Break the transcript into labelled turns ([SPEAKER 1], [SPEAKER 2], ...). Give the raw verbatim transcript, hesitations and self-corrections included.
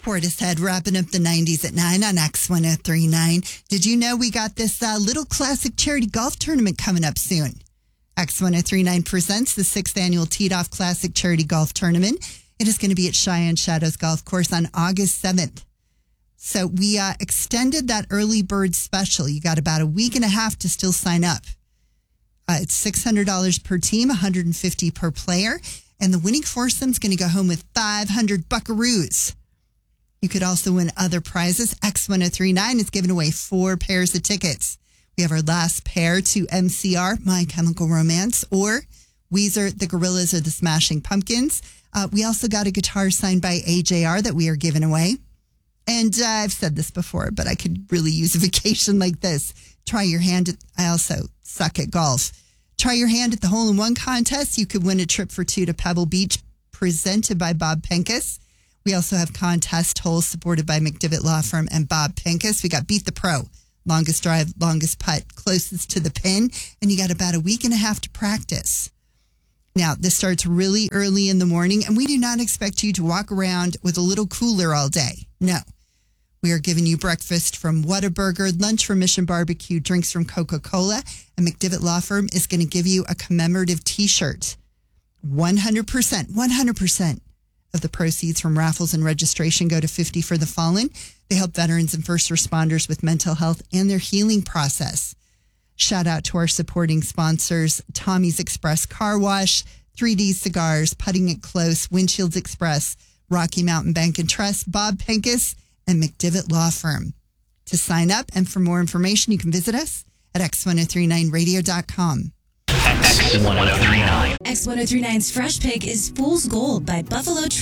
[SPEAKER 1] Portishead wrapping up the nineties at nine on X one oh three point nine. Did you know we got this uh, little classic charity golf tournament coming up soon? X one oh three point nine presents the sixth annual Teed Off Classic Charity Golf Tournament. It is going to be at Cheyenne Shadows Golf Course on August seventh. So we uh, extended that early bird special. You got about a week and a half to still sign up. Uh, it's six hundred dollars per team, one hundred fifty dollars per player. And the winning foursome is going to go home with five hundred buckaroos. You could also win other prizes. X one oh three point nine is giving away four pairs of tickets. We have our last pair to M C R, My Chemical Romance, or Weezer, The Gorillas, or The Smashing Pumpkins. Uh, we also got a guitar signed by A J R that we are giving away. And uh, I've said this before, but I could really use a vacation like this. Try your hand at, I also suck at golf. Try your hand at the hole-in-one contest. You could win a trip for two to Pebble Beach, presented by Bob Pincus. We also have contest holes supported by McDivitt Law Firm and Bob Pincus. We got Beat the Pro, longest drive, longest putt, closest to the pin, and you got about a week and a half to practice. Now, this starts really early in the morning, and we do not expect you to walk around with a little cooler all day. No. We are giving you breakfast from Whataburger, lunch from Mission Barbecue, drinks from Coca-Cola, and McDivitt Law Firm is going to give you a commemorative T-shirt. one hundred percent, one hundred percent of the proceeds from raffles and registration go to fifty for the Fallen. They help veterans and first responders with mental health and their healing process. Shout out to our supporting sponsors, Tommy's Express Car Wash, three D Cigars, Putting It Close, Windshields Express, Rocky Mountain Bank and Trust, Bob Pincus, and McDivitt Law Firm. To sign up and for more information, you can visit us at x one oh three nine radio dot com.
[SPEAKER 2] X one oh three nine.
[SPEAKER 3] X one oh three nine's Fresh Pick is Fool's Gold by Buffalo